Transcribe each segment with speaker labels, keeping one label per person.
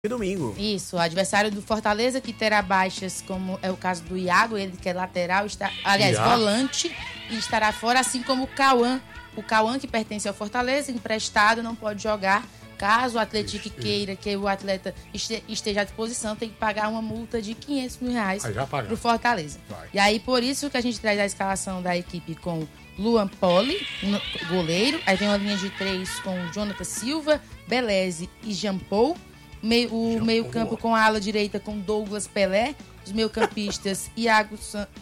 Speaker 1: domingo.
Speaker 2: Isso, o adversário do Fortaleza, que terá baixas, como é o caso do Iago, ele que é lateral, volante, e estará fora, assim como o Cauã. O Cauã, que pertence ao Fortaleza, emprestado, não pode jogar. Caso o Atlético queira que o atleta esteja à disposição, tem que pagar uma multa de R$500 mil para o Fortaleza.
Speaker 3: Vai.
Speaker 2: E aí, por isso que a gente traz a escalação da equipe com Luan Poli, goleiro. Aí tem uma linha de 3 com Jonathan Silva, Beleze e Jean Paul. O meio-campo com a ala direita com Douglas Pelé. Os meio-campistas Iago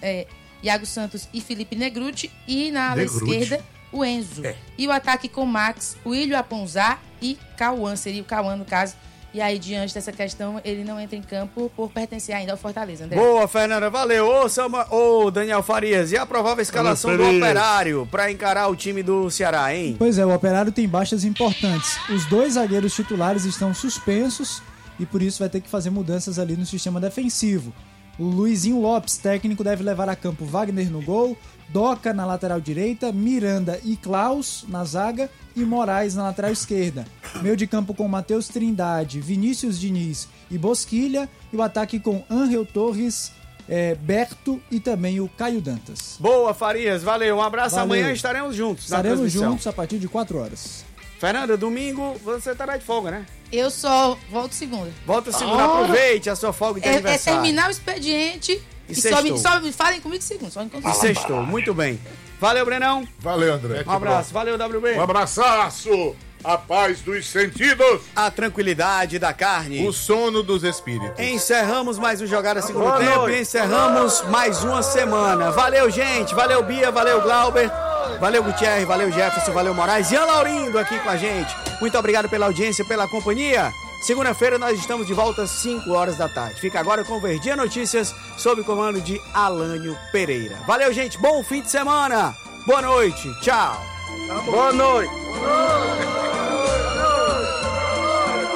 Speaker 2: Santos e Felipe Negrutti. E na ala esquerda, o Enzo. E o ataque com Max, o William Aponzar e Cauã. Seria o Cauã, no caso. E aí, diante dessa questão, ele não entra em campo por pertencer ainda ao Fortaleza, André.
Speaker 1: Boa, Fernanda, valeu. Ô, Daniel Farias, e a provável escalação do Operário para encarar o time do Ceará, hein?
Speaker 4: Pois é, o Operário tem baixas importantes. Os 2 zagueiros titulares estão suspensos e por isso vai ter que fazer mudanças ali no sistema defensivo. O Luizinho Lopes, técnico, deve levar a campo Wagner no gol, Doca na lateral direita, Miranda e Klaus na zaga e Moraes na lateral esquerda. Meio de campo com Matheus Trindade, Vinícius Diniz e Bosquilha. E o ataque com Ángel Torres, Berto e também o Caio Dantas.
Speaker 1: Boa, Farias, valeu. Um abraço.
Speaker 4: Valeu.
Speaker 1: Amanhã estaremos juntos.
Speaker 4: Estaremos juntos a partir de 4 horas.
Speaker 1: Fernanda, domingo você estará de folga, né?
Speaker 2: Eu só volto segunda.
Speaker 1: Volta segunda, aproveite a sua folga de aniversário.
Speaker 2: É terminar o expediente e só me falem comigo segunda.
Speaker 1: E sextou, muito bem. Valeu, Brenão.
Speaker 3: Valeu, André.
Speaker 1: Um abraço. Valeu, WB.
Speaker 3: Um abraçaço. A paz dos sentidos.
Speaker 1: A tranquilidade da carne.
Speaker 3: O sono dos espíritos.
Speaker 1: Encerramos mais um Jogada Segundo Tempo e encerramos mais uma semana. Valeu, gente. Valeu, Bia. Valeu, Glauber. Valeu, Gutierrez. Valeu, Jefferson. Valeu, Moraes. E Ana Laurindo aqui com a gente. Muito obrigado pela audiência, pela companhia. Segunda-feira nós estamos de volta às 5 horas da tarde. Fica agora com o Verdinha Notícias, sob o comando de Alânio Pereira. Valeu, gente. Bom fim de semana. Boa noite. Tchau.
Speaker 5: Boa noite.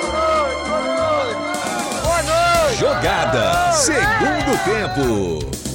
Speaker 6: Jogada Segundo Tempo.